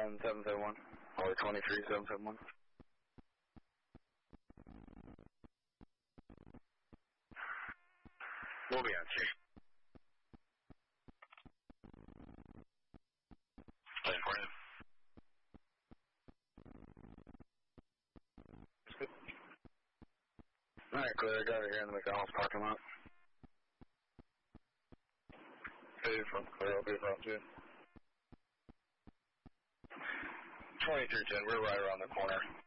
771 or 23771. We'll be on Chief. Waiting for you. Alright, clear. I got it here in the McDonald's parking lot. Hey, from clear. I'll be around you. 2310, we're right around the corner.